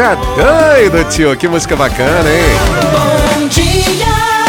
Tá doido, tio. Que música bacana, hein? Bom dia,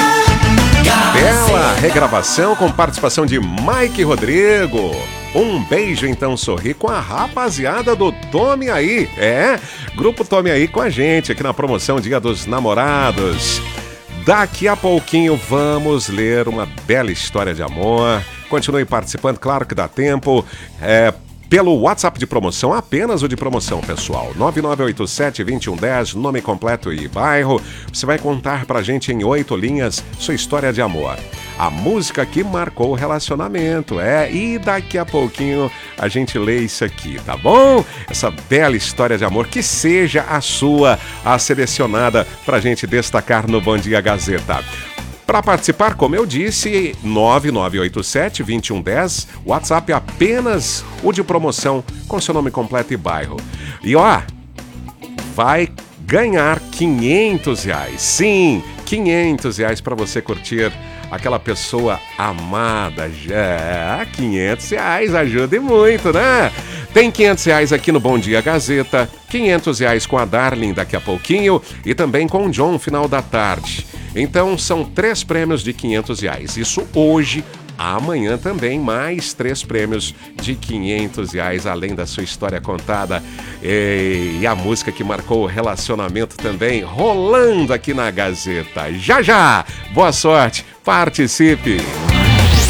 Bela regravação com participação de Mike Rodrigo. Um beijo, então, sorri com a rapaziada do Tome Aí. Grupo Tome Aí com a gente aqui na promoção Dia dos Namorados. Daqui a pouquinho vamos ler uma bela história de amor. Continue participando, claro que dá tempo. Pelo WhatsApp de promoção, apenas o de promoção, pessoal. 9987-2110, nome completo e bairro. Você vai contar pra gente em 8 linhas sua história de amor. A música que marcou o relacionamento, e daqui a pouquinho a gente lê isso aqui, tá bom? Essa bela história de amor, que seja a sua, a selecionada pra gente destacar no Bom Dia Gazeta. Para participar, como eu disse, 9987-2110, WhatsApp apenas o de promoção com seu nome completo e bairro. E vai ganhar R$500. Sim, R$500 para você curtir aquela pessoa amada. Já R$500 ajuda e muito, né? Tem R$500 aqui no Bom Dia Gazeta, R$500 com a Darling daqui a pouquinho e também com o John final da tarde. Então são 3 prêmios de R$500. Isso hoje, amanhã também mais 3 prêmios de R$500, além da sua história contada. E a música que marcou o relacionamento também, rolando aqui na Gazeta. Já! Boa sorte, participe!